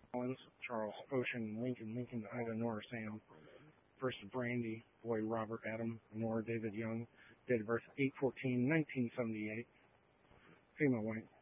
Collins, Charles Ocean, Lincoln, Ida, Nora, Sam. First Brandy, boy Robert, Adam, Nora, David Young. Date of birth 8/14/1978. Female white.